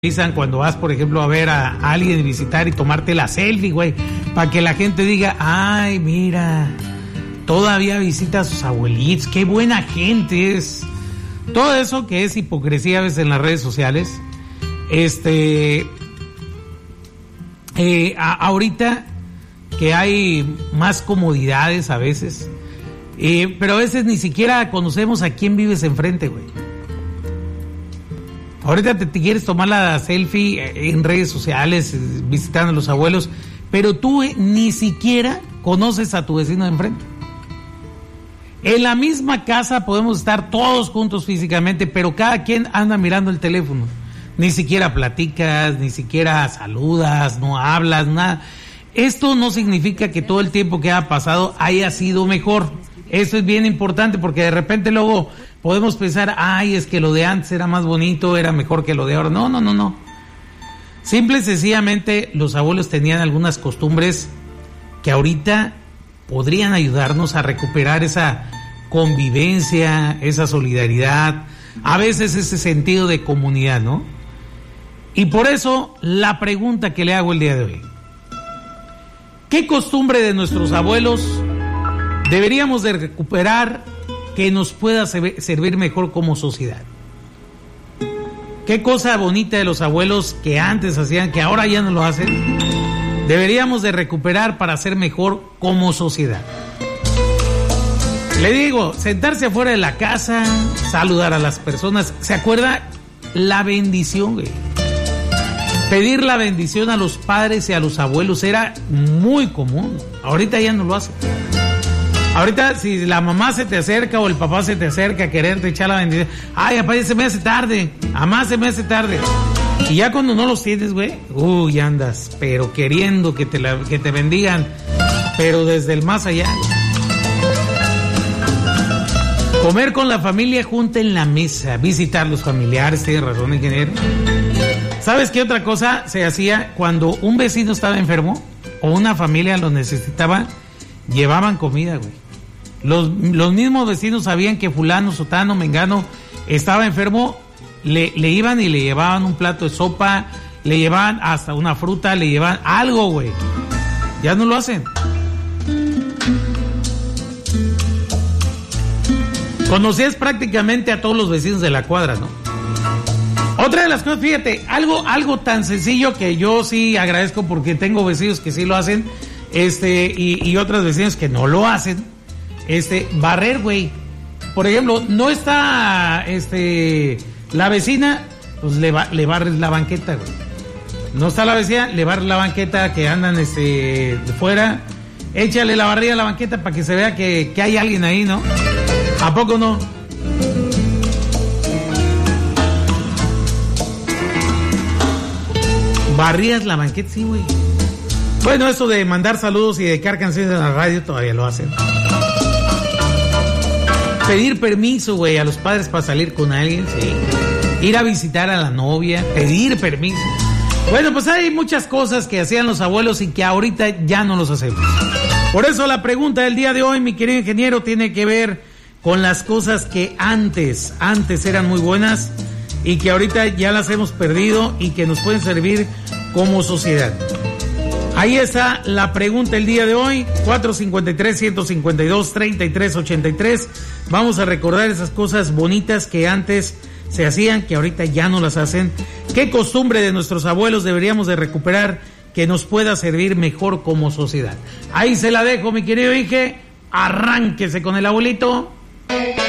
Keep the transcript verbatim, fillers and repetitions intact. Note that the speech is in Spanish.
Cuando vas, por ejemplo, a ver a, a alguien y visitar y tomarte la selfie, güey, para que la gente diga, ay, mira, todavía visita a sus abuelitos, qué buena gente es. Todo eso que es hipocresía a veces en las redes sociales. Este, eh, a, ahorita que hay más comodidades a veces, eh, pero a veces ni siquiera conocemos a quién vives enfrente, güey. Ahorita te, te quieres tomar la selfie en redes sociales, visitando a los abuelos, pero tú eh, ni siquiera conoces a tu vecino de enfrente. En la misma casa podemos estar todos juntos físicamente, pero cada quien anda mirando el teléfono. Ni siquiera platicas, ni siquiera saludas, no hablas, nada. Esto no significa que todo el tiempo que ha pasado haya sido mejor. Eso es bien importante porque de repente luego podemos pensar, ay, es que lo de antes era más bonito, era mejor que lo de ahora. No, no, no, no. Simple y sencillamente los abuelos tenían algunas costumbres que ahorita podrían ayudarnos a recuperar esa convivencia, esa solidaridad, a veces ese sentido de comunidad, ¿no? Y por eso la pregunta que le hago el día de hoy: ¿qué costumbre de nuestros abuelos deberíamos de recuperar que nos pueda servir mejor como sociedad? ¿Qué cosa bonita de los abuelos que antes hacían, que ahora ya no lo hacen, deberíamos de recuperar para ser mejor como sociedad? Le digo, sentarse afuera de la casa, saludar a las personas. ¿Se acuerda? La bendición, güey. Pedir la bendición a los padres y a los abuelos era muy común. Ahorita ya no lo hacen. Ahorita, si la mamá se te acerca o el papá se te acerca a quererte echar la bendición, ay, papá, ya se me hace tarde, mamá, se me hace tarde. Y ya cuando no los tienes, güey, uy, andas, pero queriendo que te, la, que te bendigan, pero desde el más allá. Comer con la familia junta en la mesa, visitar los familiares, tienes razón, ingeniero. ¿Sabes qué otra cosa se hacía cuando un vecino estaba enfermo o una familia lo necesitaba? Llevaban comida, güey. Los, los mismos vecinos sabían que fulano, sotano, mengano estaba enfermo, le, le iban y le llevaban un plato de sopa, le llevaban hasta una fruta, le llevaban algo, güey. Ya no lo hacen. Conocías prácticamente a todos los vecinos de la cuadra, ¿no? Otra de las cosas, fíjate, algo, algo tan sencillo que yo sí agradezco porque tengo vecinos que sí lo hacen, este, y, y otros vecinos que no lo hacen, este, barrer, güey. Por ejemplo, no está, este, la vecina, pues le, va, le barres la banqueta, güey. No está la vecina, le barres la banqueta que andan, este, de fuera, échale la barrida a la banqueta para que se vea que, que hay alguien ahí, ¿no? ¿A poco no? ¿Barrías la banqueta? Sí, güey. Bueno, eso de mandar saludos y dedicar canciones en la radio todavía lo hacen. Pedir permiso, güey, a los padres para salir con alguien, sí. Ir a visitar a la novia, pedir permiso. Bueno, pues hay muchas cosas que hacían los abuelos y que ahorita ya no los hacemos. Por eso la pregunta del día de hoy, mi querido ingeniero, tiene que ver con las cosas que antes, antes eran muy buenas y que ahorita ya las hemos perdido y que nos pueden servir como sociedad. Ahí está la pregunta el día de hoy, cuatro cinco tres, uno cinco dos, tres tres ocho tres. Vamos a recordar esas cosas bonitas que antes se hacían, que ahorita ya no las hacen. ¿Qué costumbre de nuestros abuelos deberíamos de recuperar que nos pueda servir mejor como sociedad? Ahí se la dejo, mi querido Inge. Arránquese con el abuelito.